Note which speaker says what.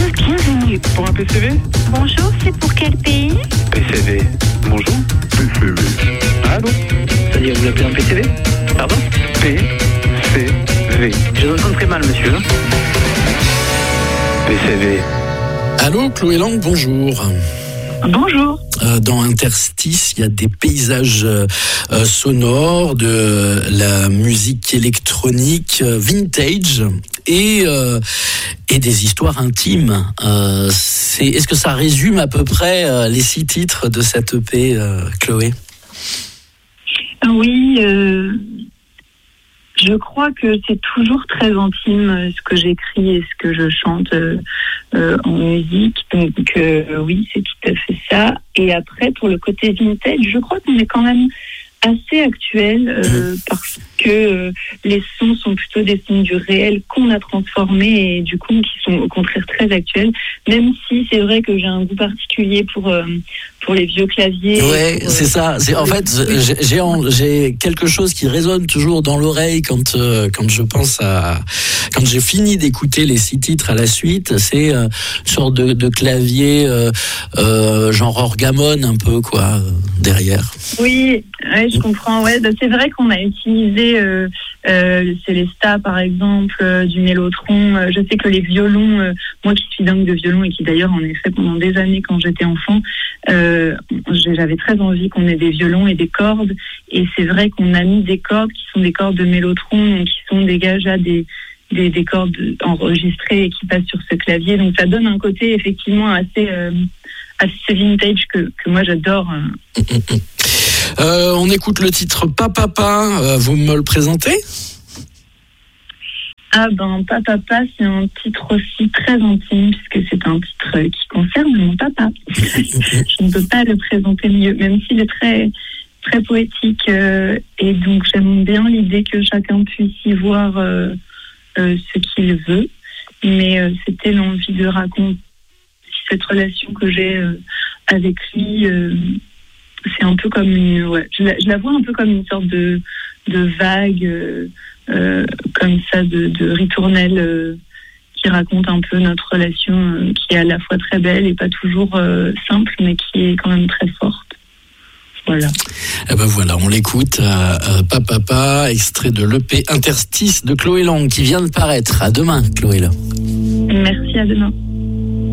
Speaker 1: Bienvenue.
Speaker 2: Pour un PCV?
Speaker 1: Bonjour, c'est pour quel pays?
Speaker 2: PCV. Bonjour. PCV. Allô?
Speaker 3: C'est-à-dire, vous appelez un PCV?
Speaker 2: Pardon? PCV.
Speaker 3: Je vous entends très mal, monsieur.
Speaker 2: PCV.
Speaker 4: Allô, Chloé Lang, bonjour.
Speaker 1: Bonjour.
Speaker 4: Dans Interstice, il y a des paysages sonores, de la musique électronique vintage et des histoires intimes. Est-ce que ça résume à peu près les 6 titres de cette EP, Chloé?
Speaker 1: Oui, je crois que c'est toujours très intime ce que j'écris et ce que je chante en musique. Donc oui, c'est tout à fait ça. Et après, pour le côté vintage, je crois qu'on est quand même assez actuel parce que les sons sont plutôt des sons du réel qu'on a transformés et du coup qui sont au contraire très actuels, même si c'est vrai que j'ai un goût particulier pour les vieux claviers.
Speaker 4: Ouais, c'est ça. En fait, j'ai quelque chose qui résonne toujours dans l'oreille quand je pense quand j'ai fini d'écouter les 6 titres à la suite. C'est une sorte de clavier genre orgamone un peu quoi derrière.
Speaker 1: Oui, ouais, je comprends. Ouais, c'est vrai qu'on a utilisé le Célesta par exemple, du Mellotron. Je sais que les violons, moi qui suis dingue de violon et qui d'ailleurs en ai fait pendant des années quand j'étais enfant, j'avais très envie qu'on ait des violons et des cordes. Et c'est vrai qu'on a mis des cordes qui sont des cordes de Mellotron, donc qui sont déjà des cordes enregistrées et qui passent sur ce clavier. Donc ça donne un côté effectivement assez vintage que moi j'adore.
Speaker 4: On écoute le titre Papa, vous me le présentez?
Speaker 1: Ah ben Papa, c'est un titre aussi très intime puisque c'est un titre qui concerne mon papa. Je ne peux pas le présenter mieux, même s'il est très très poétique et donc j'aime bien l'idée que chacun puisse y voir ce qu'il veut, mais c'était l'envie de raconter cette relation que j'ai avec lui. C'est un peu comme je la vois un peu comme une sorte de vague comme ça de ritournelle qui raconte un peu notre relation qui est à la fois très belle et pas toujours simple mais qui est quand même très forte. Voilà.
Speaker 4: Et ben voilà, on l'écoute. Papa, extrait de l'EP Interstice de Chloé Lang qui vient de paraître. À demain, Chloé Lang.
Speaker 1: Merci, à demain.